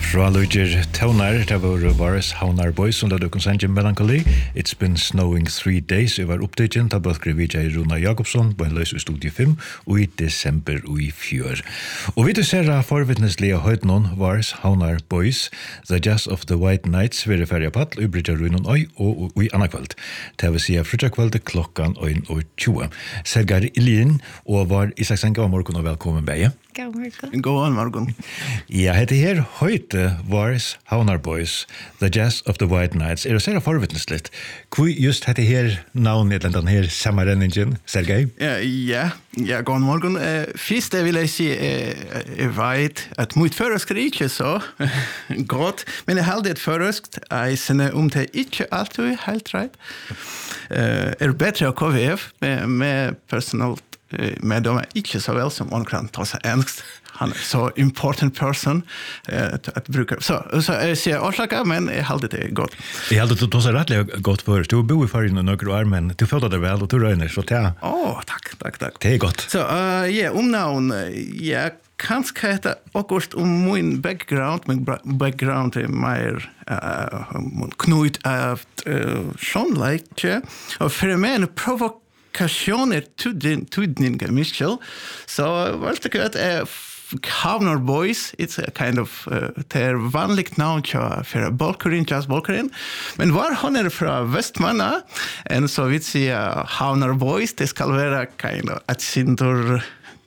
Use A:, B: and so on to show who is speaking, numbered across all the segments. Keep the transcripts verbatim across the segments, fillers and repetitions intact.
A: Ralluger Tonar, det var Boris Haunar Boys som ledde konsent Melancholy. It's been snowing three days. Jeg var oppdagen til Bøtgre Vijay Runa Jakobsson på en løs i Studie fem og i desember og i fjør. Og vi ser forvittneslige høytnån Boris Haunar Boys, The Jazz of the White Nights, ved ferie på all, Bridger Runon Øy og i anna kveld. Det vil si frutja kveld klokkan ein og tjue. Sergar Ilien og var Isak Senka og morgen og velkommen beie.
B: God morgen.
C: God morgen.
A: Ja, hette her høyte Boris Haunar Boys, The Jazz of the White Nights. Er det sere forvittneslitt? Hvor just hette her navnet eller den her sammenrenningen, Sergei?
C: Ja, ja, ja, god morgen. Uh, Først jeg vil jeg si, uh, jeg vet at mitt føresk er ikke så godt, men jeg heldig et føresk, jeg sender om det ikke alltid helt rett. Uh, er bedre å K V F med, med personalt, men de er ikke så vel som omkring ta seg engelsk. Han er så important person uh, at bruke. Så, så jeg sier årsaker, men jeg heldig det godt.
A: Jeg heldig du tar seg rettelig godt først. Du bor i fargen og noen år, men du føler deg vel, og du røyner, så det er...
C: Åh, oh, takk, takk, takk.
A: Det er godt.
C: Så, uh, ja, omnavn, ja, kanskje heter akkurat om min background, min background er mer uh, knut av uh, sånleikje, og for meg en provokasjon er tydninga, Michel, så var det godt er Haunar Boys, it's a kind of uh, ter vanligt navn för Bolkerin, jazz Bolkerin, men var han är fra Vestmanna, och så vill säga Haunar Boys, det ska vara kind of att sintor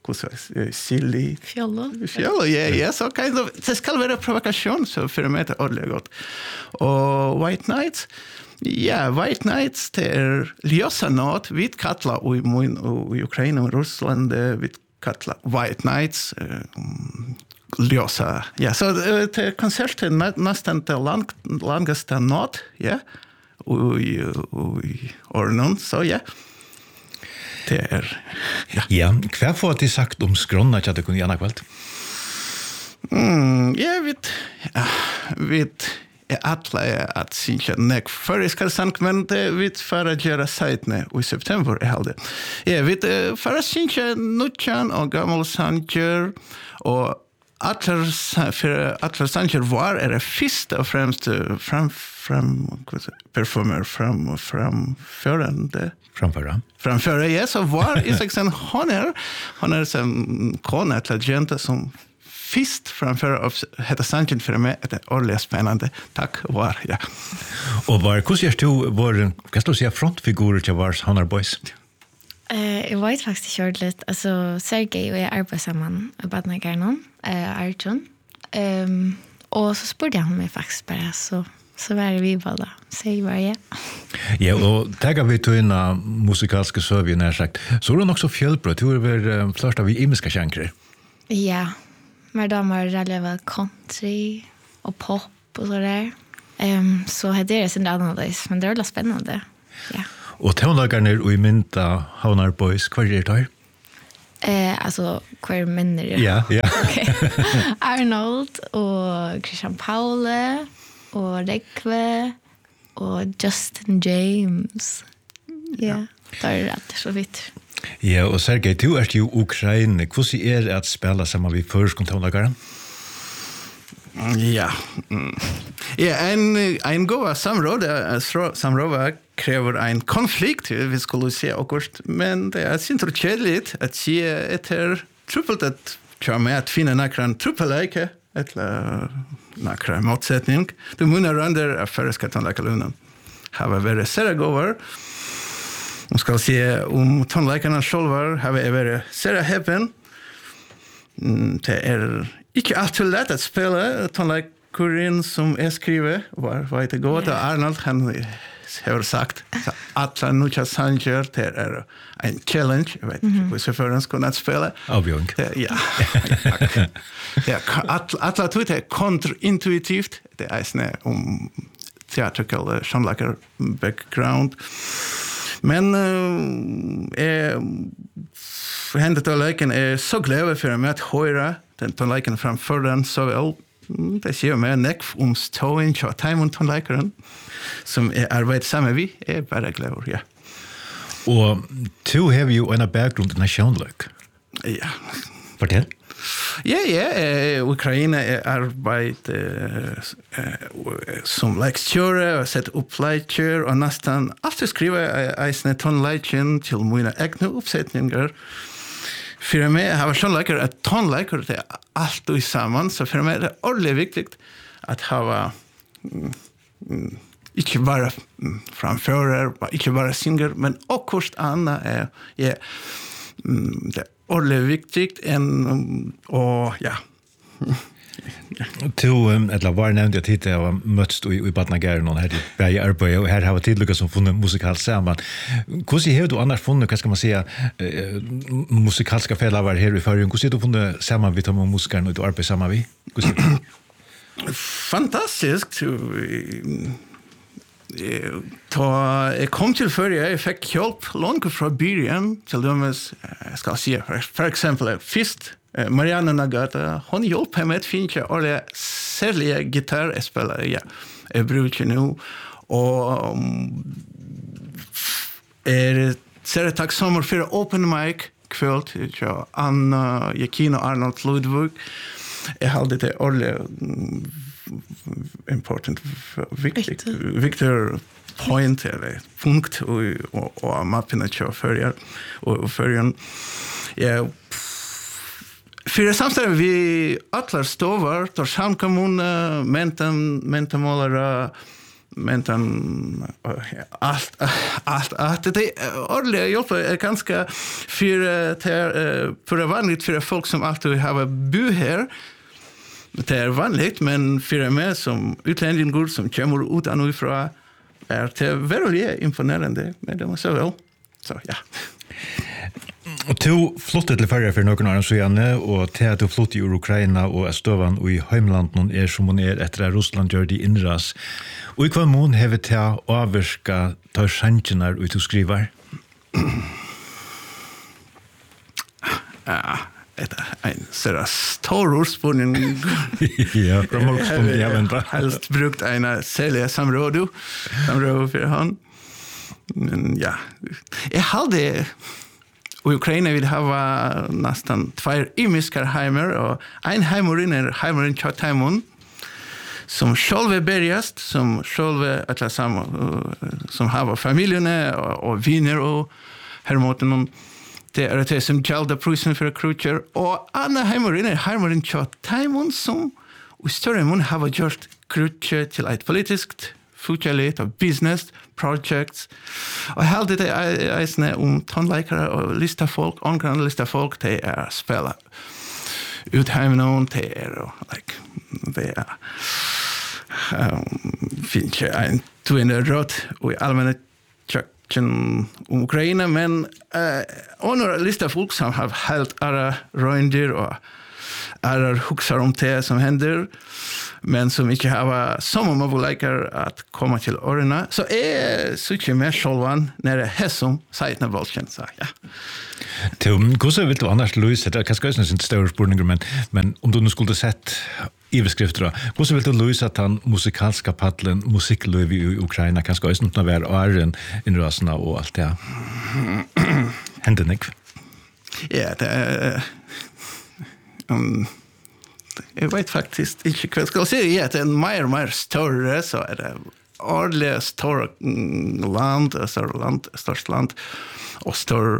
C: silly
B: Fjollo.
C: Fjollo, ja, ja, så kind of det ska vara provokation, så för mig är ordentligt gott. Och White Nights, ja, White Nights, det är ljösa nåt, vid kattla och i mun och i Ukraina och Ryssland, vid kattla White Nights, um, ljösa. Ja, så det är konserten nästan till lang, langaste nåt, ja, och i, och i ordnen, så ja. Det är, ja.
A: Ja, hva får du sagt om skronna til at du kunne gjerne kveld?
C: Mm, ja, vid, ja, vid, är alla att synka nek föriska sank men det vid förra göra sajtne i september är det. Ja, vid förra synka nutchan och gammal sanger och alla för alla sanger var är det första och främst fram fram performer fram fram förande
A: Framföra.
C: Framföra, ja, så var Isak sen honor honor som kona till agenta som Fist framför av heta Sanchin för mig är det ordentligt spännande. Tack var ja.
A: Och var hur ser du var kan du säga frontfigurer till Vars Haunar Boys?
B: Eh, jag vet faktiskt ordentligt. Alltså Sergej och jag arbetar samman i Badnagarnon, eh Arjun. Ehm och så spurgade han mig faktiskt bara så så var vi båda. Säg vad ja.
A: Ja, och tackar vi till en musikalska sövje när sagt. Så är det också fjällbrott. Hur är det första vi imiska chankre?
B: Ja. Men de har väldigt väl country och pop och så där. Um, så det är sin annorlunda, men det är väldigt spännande. Ja.
A: Och tonlagarna och i mynta Haunar Boys, kvar är det här?
B: Eh, alltså, kvar männer jag?
A: Ja, ja.
B: Okay. Arnold och Christian Paule och Rekve och Justin James. Ja, det är rätt så vitt.
A: Ja, og Sergej, du er jo Ukraina. Hvordan er det at spela sammen med førskontonlagaren?
C: Ja. Mm. Ja, en, en god samråd, samråd kräver en konflikt, vi skulle se akkurat, men det er inte kjedligt att se etter truppelt att köra med att finna nakran truppelike, eller nakran motsättning. Du munnar under föreskattonlagarlunen. Har varit Saragover. Man ska se om tonläkarna själva har vi varit Sarah Heaven. Det är inte alltid lätt att spela tonläkaren som jag skriver. Var var det går till Arnold han har sagt att alla nya sanger det är en challenge. Jag vet inte hur så förrän ska att spela.
A: Avbjörn.
C: Ja. Ja, att alla tror det är kontraintuitivt. Det är snä om teatrical tonläkare background. Men eh händet av leken är så glad för mig att höra den tonleken framför den så väl. Det ser med neck om ståen och time on tonlekaren som är arbetar samman vi är bara glad ja.
A: Och du har ju en bakgrund i nationalök.
C: Ja.
A: Fortell.
C: Ja, ja, eh, Ukraina er arbeid eh, eh, som lektører, og sett opp lektører, og nesten alltid skriver jeg sånne tonleikjen til mine egne oppsetninger. For meg, jeg har sånn leker, at tonleiker det er alt og sammen, så for meg er det ordentlig viktig at ha mm, mm, ikke bare mm, framfører, ikke bare synger, men også andre er, ja, mm, det er ordentlig viktig, en, og ja.
A: To, eller var nevnt jeg tid, jeg var møtst i, i Badnagæren, og her i i arbeid, og her har jeg tidligere som funnet musikalt sammen. Hvordan har du annars funnet, hva skal man si, eh, musikalske felavar her i Førjun? Hvordan har du funnet sammen vi tar med musikeren, og du arbeider sammen vi?
C: Fantastisk. Da jeg kom til før jeg fikk hjelp langt fra byen til dømes, jeg skal si, for, for eksempel, først Marianne Nagata, hun hjelp meg med å finne alle særlige gitar jeg spiller, ja, jeg bruker nå, og er særlig takksommer for open mic kveld til Anna Jekin og Arnold Ludvig. Jeg hadde det ordentlig important viktig viktig point eller punkt og og, og mappen at kjøre førjer og førjen ja for det samtidig vi atler stover til samkommune mentan mentamålere mentan alt alt alt det ordentlig jobb er ganske for til for det vanligt for folk som alltid har bo her. Det er vanligt, men for meg som utlendingur som kommer ut av noe fra, er det veldig imponerende med dem så vel. Så ja.
A: Og du flottet til ferie for noen år siden, og til at du flottet i Ukraina og Estøvan og i Heimlanden er som hun er etter at Russland gjør de innras. Og i hva mån har vi til å avvirke ta sjansene ut og skriver?
C: Ja, det er en sånn stor ordspunning.
A: Ja, fra målspunning, jeg venter.
C: Helst brukt en særlig samråd, samråd for han. Men ja, jeg hadde i Ukraina vil ha nesten tvær imiskar heimer, og en heimerin er heimerin Kjøtheimon, som sjølve bergast, som sjølve etter sammen, som har familiene og, og viner og her måten det er det som gjelder prisen for krutjer, og andre heimerin er heimerin Kjøtheimon, som i større mån har gjort krutjer til et politisk futterligt og business projects. Og helt det er eisne om tonleikere og listafolk, omgrande listafolk, det er spela utheimen, det er like, det er um, finnes ikke en toende råd og i allmenne tjøkken om Ukraina, men uh, under listafolk som har helt ara røyndyr og ara huksar om det som hender, men som ikke har samme muligheter at komme til årene. Så jeg synes ikke mer sjølvan når det er som sier voldkjent, så ja.
A: Hvordan vil du annars, Louise, det er kanskje ikke en større spørninger, men, men om du nå skulle sett iveskrifter, hvordan vil du, Louise, at han musikalske paddelen, musikkløv i Ukraina, kanskje også noe være åren innrasende og alt det? Hendene ikke?
C: Ja, det er... Um, jeg vet faktisk ikke hva jeg skal si. Ja, det er mer og mer større, så er det ordentlig større land, større land, størst land, og større...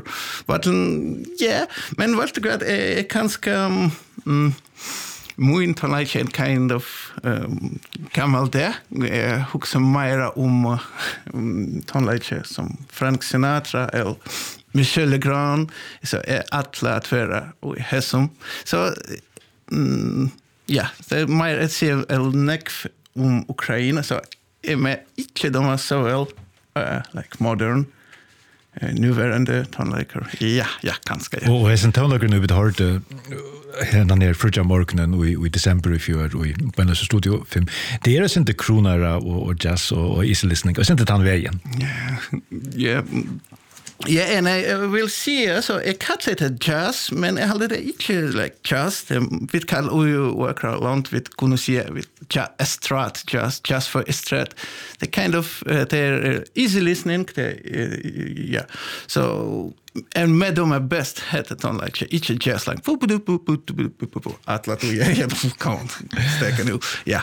C: Ja, men vet du hva, jeg er kanskje... Um, Min tonleik er kind of um, gammel det. Jeg husker mer om um, tonleik som Frank Sinatra eller Michel Legrand. Så er atle at være og i hessom. Så um, ja, det er mer et sier nekv om Ukraina. Så er meg ikke de er så vel uh, like modern. Uh, nuvarande tonleiker. Ja, ja, kanskje. Ja.
A: Og jeg synes tonleiker nu vi har hørt henne nere frutja morgenen i, i desember i fjør og i Bønnes Studio fem. Det er ikke kronere og, og jazz og, og easy listening. Og ikke den veien.
C: Ja, ja. Ja, and I will see, så jeg kallar det jazz, men jeg halder det ikke like jazz. Vi kallar jo worker langt, vi kunne si estrad jazz, jazz for estrad. The kind of, uh, they're easy listening, they, uh, yeah. So, and med dem er best heter det like, ikke jazz, like, pu pu pu pu pu pu pu pu pu atla du, ja, ja, kom, stekker nu, ja.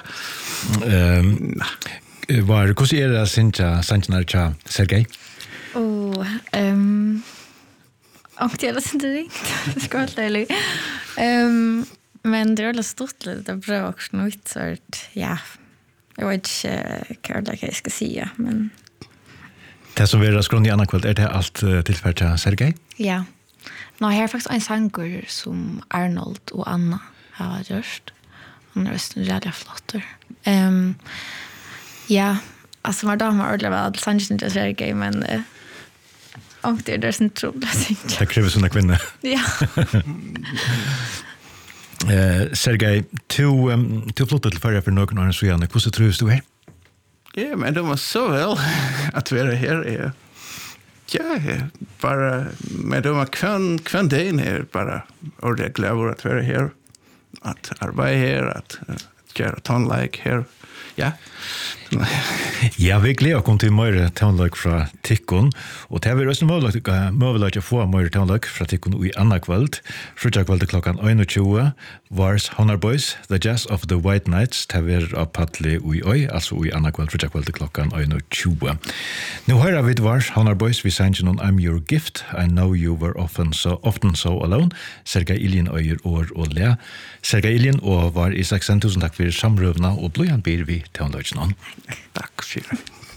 A: Var, hvordan er det Sintja, Sintja, Sintja, Sergej?
B: Oh, ehm och det är inte riktigt. Ska jag säga. Ehm men det är väl stort lite bra också något sort. Ja. Jag vet inte vad jag ska säga, men
A: det som vi har skrunnit i annan kväll, är det allt tillfälligt till Sergej?
B: Ja. Nå, här är faktiskt en sångare som Arnold och Anna har gjort. Hon är just en jävla flotter. Ehm ja, alltså var damer ordentligt väl sanns inte Sergej, men uh, och det är det som tror jag.
A: Det kräver såna kvinnor.
B: Ja.
A: Eh Sergej, du um, du flyttade till förra för någon år så gärna. Hur så tror du är?
C: Ja, men det var så väl att vara här. Ja, bara med de kvann kvann det är bara ordentligt glad att vara här. Att arbeta här, att göra tonlike här. Ja.
A: Ja, vi gleder oss til mer townlike fra Tikkun, og det er også mulig å få mer townlike fra Tikkun i andre kveld. Frutja kveld klokkan einogtjúgu, Vars Honar Boys, The Jazz of the White Knights, det er av Patli i Øy, altså i andre kveld, frutja kveld klokkan einogtjúgu. Nå hører vi Vars Honar Boys, vi sier noen I'm Your Gift, I Know You Were Often So, often so Alone, Sergej Iljen Øyer År og Lea. Sergej Iljen og var i seksten tusen takk for samrøvna, og blod han ber vi townlike noen.
C: Tack, Shira.